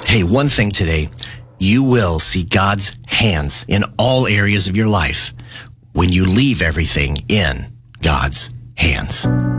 Hey, one thing today, you will see God's hands in all areas of your life when you leave everything in God's hands.